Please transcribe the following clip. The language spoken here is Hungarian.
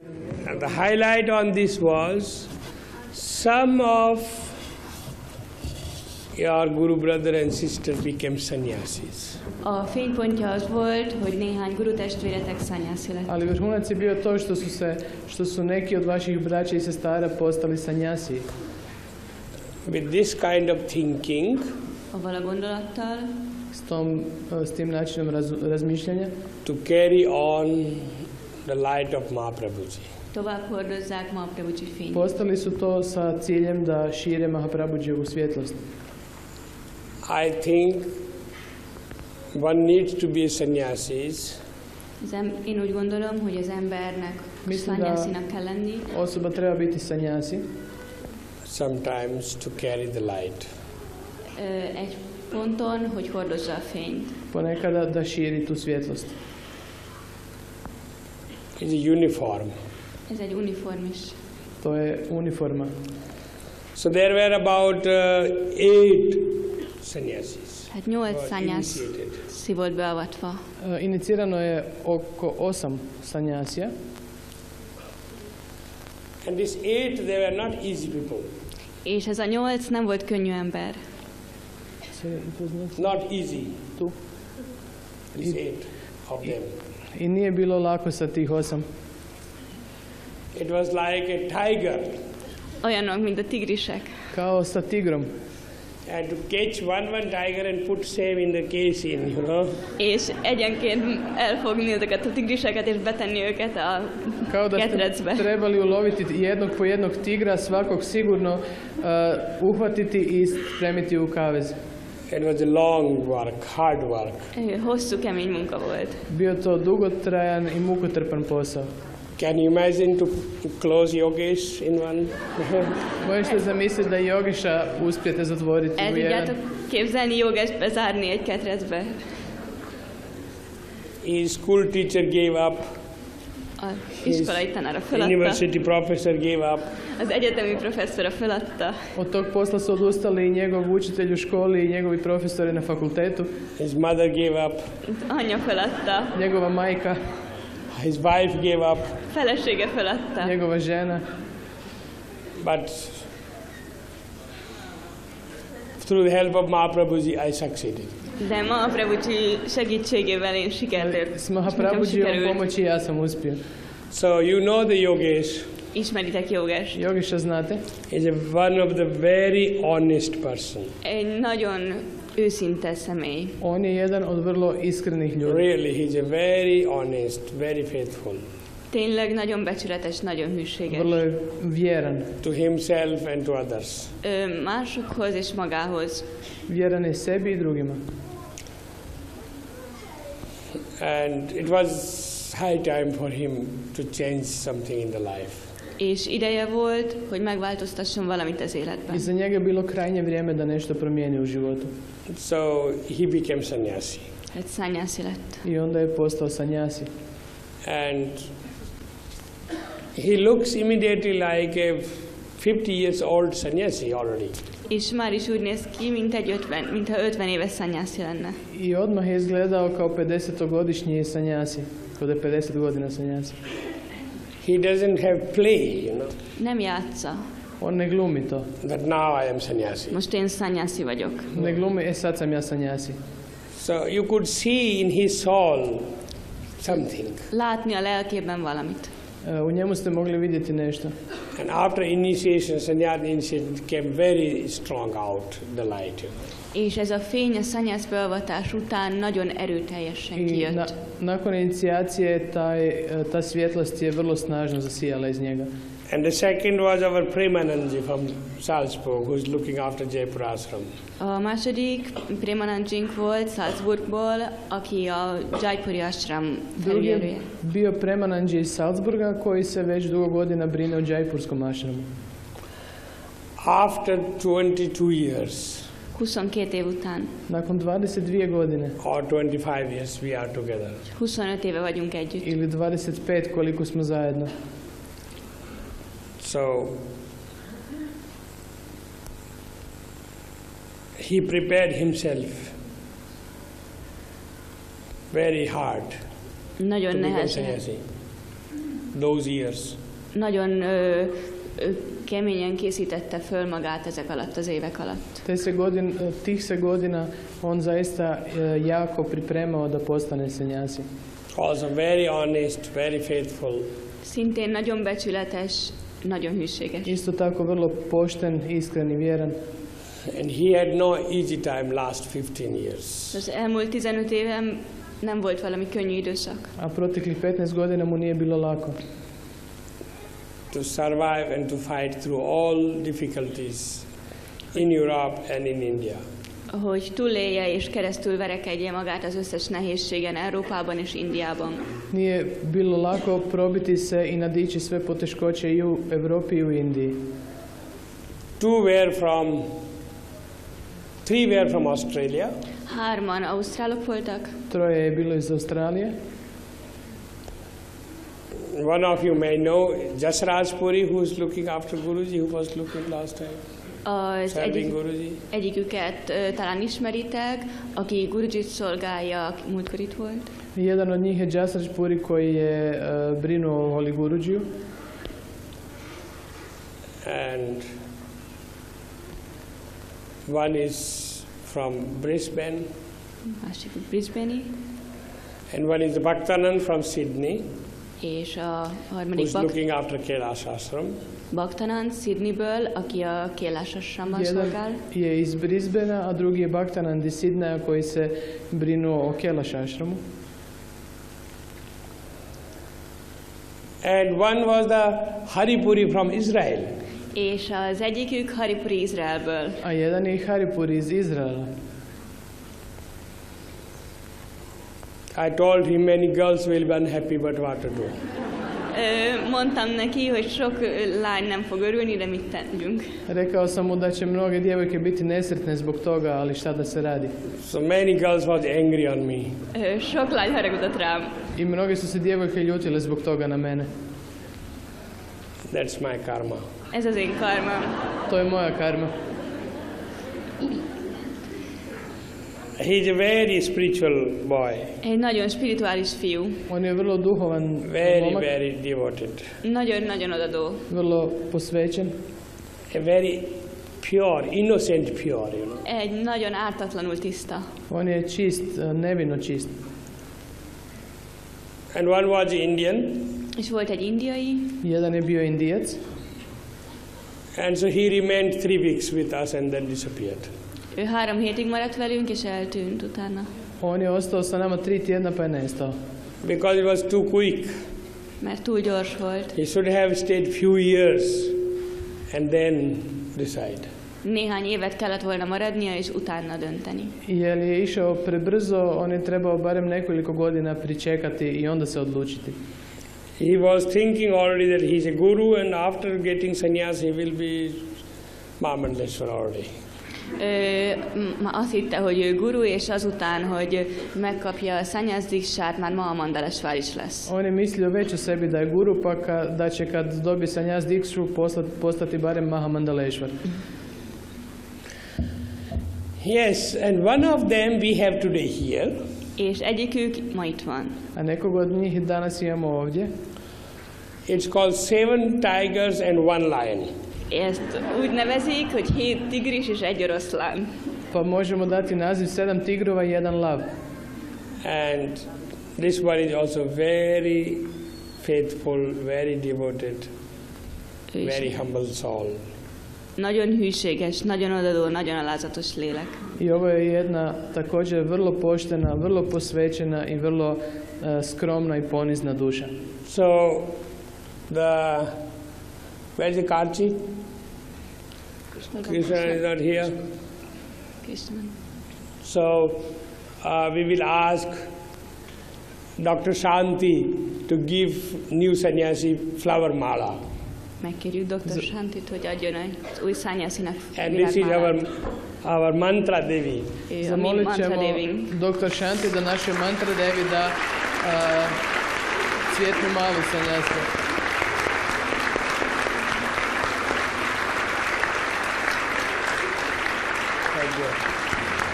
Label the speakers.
Speaker 1: And the highlight on this was some of your Guru brother and sister became sannyasis.
Speaker 2: A fénypontja az volt, hogy néhány guru testvéretek szanyászi lett.
Speaker 3: Ali vrhunac je bio to što su neki od vaših braća i sestara postali sanjasi.
Speaker 1: With this kind of thinking,
Speaker 2: Avval a gondolattal,
Speaker 3: s tim načinom razmišljanja,
Speaker 1: to carry on the light of Mahaprabhuji.
Speaker 2: tovább hordozzák Mahaprabhuji fényt.
Speaker 3: postali su to sa ciljem da šire Mahaprabhujivu svjetlost.
Speaker 1: I think one needs to be sannyasis.
Speaker 2: Én úgy gondolom, hogy az embernek szanyászinak kell lenni.
Speaker 3: Osoba treba biti sanjasi.
Speaker 1: Sometimes to carry the light.
Speaker 2: Egy ponton, hogy hordozza a fényt.
Speaker 3: Ponekada da širi tu svjetlost.
Speaker 1: It's a uniform.
Speaker 2: Ez egy uniform is.
Speaker 3: To je uniforma.
Speaker 1: So there were about 8 sannyasis.
Speaker 2: Hát 8 szanyászi volt beavatva.
Speaker 3: Inicirano je oko 8 sanjasija.
Speaker 1: And these 8, they were not easy people.
Speaker 2: És ez a 8 nem volt könnyű ember.
Speaker 1: Not easy. These 8 of them.
Speaker 3: I nije bilo lako sa tih 8.
Speaker 1: It was like a tiger.
Speaker 2: Olyanok, mint a tigrisek.
Speaker 3: Kao sa tigrom.
Speaker 1: And to catch one tiger and put same in the case in, you know.
Speaker 2: És egyenként elfogni ezeket a tigriseket és betenni őket a ketrecbe.
Speaker 3: Kao da ste trebali uloviti jednog po jednog tigra, svakog sigurno uhvatiti i spremiti u kavez.
Speaker 1: It was a long work, hard work.
Speaker 2: Hosszú, kemény munka volt.
Speaker 3: Bio to dugotrajan i mukotrpan posao.
Speaker 1: Can you imagine to close Yogesh in one?
Speaker 3: Možete zamisliti da Yogesha uspijete zatvoriti u jedan?
Speaker 2: El tudjátok képzelni Yogesh bezárni egy ketrecbe?
Speaker 1: His school teacher gave up.
Speaker 2: Az iskolai tanára
Speaker 1: His
Speaker 2: feladta.
Speaker 1: university professor gave up.
Speaker 2: Az egyetemi professzora feladta.
Speaker 3: Od tog posla su odustali i njegov učitelj u školi i njegovi profesori na fakultetu.
Speaker 1: His mother gave up.
Speaker 2: Anyja feladta.
Speaker 3: Njegova majka.
Speaker 1: His wife gave up.
Speaker 2: Felesége feladta.
Speaker 3: Njegova žena.
Speaker 1: But through the help of Mahaprabhuji, I succeeded.
Speaker 2: De Mahaprabhuji segítségével én sikerült.
Speaker 3: S Mahaprabhujivom pomoći ja sam uspio.
Speaker 1: So you know the Yogesh.
Speaker 2: Ismeritek Yogesh.
Speaker 3: Yogesha znate?
Speaker 1: Is one of the very honest person.
Speaker 2: Egy nagyon őszinte személy.
Speaker 3: On je jedan od vrlo iskrenih ljudi.
Speaker 1: Really, he's a very honest, very faithful.
Speaker 2: Tényleg nagyon becsületes, nagyon hűséges.
Speaker 3: Vrlo je vjeran.
Speaker 1: To himself and to others.
Speaker 2: Másokhoz és magához.
Speaker 3: Vjeran je sebi i drugima.
Speaker 1: And it was high time for him to change something in the life.
Speaker 2: És ideje volt, hogy megváltoztasson valamit az életben.
Speaker 3: I za njega je bilo krajnje vrijeme da nešto promijeni u životu.
Speaker 1: So he became sannyasi.
Speaker 2: Hát szanyászi lett.
Speaker 3: I onda je postao sanjasi.
Speaker 1: And he looks immediately like a 50 years old sannyasi already.
Speaker 2: És már is úgy néz ki, mintha 50 éves szanyászi lenne.
Speaker 3: I odmah je izgledao kao 50-godišnji sanjasi. Kao da je 50 godina sanjasi.
Speaker 1: He doesn't have play, you know.
Speaker 2: Nem játsza.
Speaker 3: On ne glumi to.
Speaker 1: That now I am sannyasi.
Speaker 2: Most én szanyászi vagyok.
Speaker 3: Ne glumi, sad sam ja sanjasi.
Speaker 1: So you could see in his soul something.
Speaker 2: Látni a lelkében valamit.
Speaker 3: U njemu ste mogli vidjeti nešto.
Speaker 1: And after initiation, sannyas initiation came very strong out, the light.
Speaker 2: És ez a fény a szanyász beavatás után nagyon erőteljesen kijött.
Speaker 3: Nakon inicijacije ta svjetlost je vrlo snažno zasijala iz njega.
Speaker 1: And the second was our Premanandji from Salzburg, who is looking after Jaipur Ashram.
Speaker 2: A második Premanandjink volt Salzburgból, aki a Jaipuri Ashram felügyelője.
Speaker 3: Bio Premanandji iz Salzburga, koji se već dugo godina brine o Jaipurskom ashramu.
Speaker 1: After 22 years,
Speaker 2: 22 év után.
Speaker 3: Nakon 22 godine.
Speaker 1: Or 25 years we are together.
Speaker 2: 25 éve vagyunk együtt.
Speaker 3: Ili 25 koliko smo zajedno.
Speaker 1: So he prepared himself very hard
Speaker 2: nagyon
Speaker 1: to become
Speaker 2: nehezen.
Speaker 1: sannyasi. those years.
Speaker 2: Nagyon keményen készítette föl magát ezek alatt, az évek alatt.
Speaker 3: Tih se godina on zaista jako pripremao da postane sannyasi.
Speaker 1: Also very honest, very faithful.
Speaker 2: Szintén nagyon becsületes, nagyon hűséges.
Speaker 3: Isto tako vrlo pošten, iskren i vjeran.
Speaker 1: And he had no easy time last 15 years.
Speaker 2: Az elmúlt 15 évem nem volt valami könnyű időszak.
Speaker 3: A proteklih 15 godina mu nije bilo lako.
Speaker 1: To survive and to fight through all difficulties in Europe and in India.
Speaker 2: Hogy túlélje és keresztül verekedje magát az összes nehézségen Európában és Indiában.
Speaker 3: Nije bilo lako probiti se i nadići sve poteškoće i u Europi i u Indiji.
Speaker 1: Three were from Australia.
Speaker 2: 3 ausztrálok voltak.
Speaker 3: 3 je bilo iz Australije.
Speaker 1: One of you may know Jasraj Puri, who is looking after Guruji, who was looking last time. Serving Guruji.
Speaker 2: Egyiküket talán ismeritek, aki Gurujit szolgálja, múltkor itt volt.
Speaker 3: Jedan od njih je Jasraj Puri koji je brinuo o Holi Gurujiju.
Speaker 1: And one is from Brisbane.
Speaker 2: Másik Brisbane-i.
Speaker 1: And one is Bhaktanand from Sydney,
Speaker 2: És a harmadik
Speaker 1: who's looking after Kailash Ashram.
Speaker 2: Bhaktanand Sydneyből, aki a Kailash Ashramban szolgál.
Speaker 3: Jedan je iz Brisbanea, a drugi je Bhaktanand iz Sidneja koji se brinuo o Kailash Ashramu.
Speaker 1: And one was the Haripuri from Israel.
Speaker 2: És az egyikük Haripuri Izraelből.
Speaker 3: A jedan je Haripuri iz Izraela.
Speaker 1: I told him many girls will be unhappy, but what to do?
Speaker 2: Mondtam neki, hogy sok lány nem fog örülni, de mit tegyünk.
Speaker 3: Rekao sam mu da će mnoge djevojke biti nesretne zbog toga, ali šta da se radi.
Speaker 1: So many girls was angry on me.
Speaker 2: Sok lány haragudott rám.
Speaker 3: I mnoge su se djevojke ljutile zbog toga na mene.
Speaker 1: That's my karma.
Speaker 2: Ez az én karmám.
Speaker 3: To je moja karma.
Speaker 1: He's a very spiritual boy.
Speaker 2: Egy nagyon spirituális fiú.
Speaker 3: On je vrlo duhovan
Speaker 1: Very,
Speaker 3: momak,
Speaker 1: very devoted.
Speaker 2: Nagyon odadó.
Speaker 3: vrlo posvećen.
Speaker 1: A very pure, innocent pure, you know.
Speaker 2: Egy nagyon ártatlanul tiszta.
Speaker 3: On je čist, nevino čist.
Speaker 1: And one was Indian.
Speaker 2: És volt egy indiai,
Speaker 3: Jedan je bio Indijac.
Speaker 1: And so he remained 3 weeks with us and then disappeared.
Speaker 2: ő 3 hétig maradt velünk, és eltűnt utána.
Speaker 3: On je ostao sa nama 3 tjedna pa je nestao.
Speaker 1: Because it was too quick.
Speaker 2: Mert túl gyors volt.
Speaker 1: He should have stayed few years and then decide.
Speaker 2: Néhány évet kellett volna maradnia, és utána dönteni.
Speaker 3: Jer je išao prebrzo, on je trebao barem nekoliko godina pričekati i onda se odlučiti.
Speaker 1: He was thinking already that he's a guru and after getting sannyas he will be Mahamandaleshwar already.
Speaker 2: Azt hitte, hogy ő guru, és azután, hogy megkapja a sannyas-diksát, már Mahamandaleshwar is lesz.
Speaker 3: On je mislio već o sebi da je guru, pa da će kad dobije sannyas dikšu postati barem Mahamandaleshwar.
Speaker 1: Yes, and one of them we have today here.
Speaker 2: És egyikük ma itt van.
Speaker 3: A nekog od njih danas imamo ovdje.
Speaker 1: It's called 7 tigers and 1 lion.
Speaker 2: Ezt úgy nevezik, hogy 7 tigris és 1 oroszlán.
Speaker 3: Pa možemo dati naziv 7 tigrova i 1 lav.
Speaker 1: And this one is also very faithful, very devoted, very humble soul.
Speaker 2: Nagyon hűséges, nagyon odadó, nagyon alázatos lélek.
Speaker 3: I ovo je jedna također vrlo poštena, vrlo posvećena i vrlo skromna i ponizna duša.
Speaker 1: So, where's the Karchi? Krishna is not here.
Speaker 2: Krishna.
Speaker 1: So, we will ask Dr. Shanti to give new sannyasi flower mala.
Speaker 2: Megkérjük Dr. Shantit, hogy adjon egy új sannyasinak
Speaker 1: And this is
Speaker 2: virágmálát.
Speaker 1: our mantra devi.
Speaker 2: Ő a mi
Speaker 3: Zamolit
Speaker 2: mantra
Speaker 3: ćemo
Speaker 2: devink.
Speaker 3: dr. Shanti da našoj mantra devi da cvjetnu malu sanjaska.
Speaker 1: Thank you.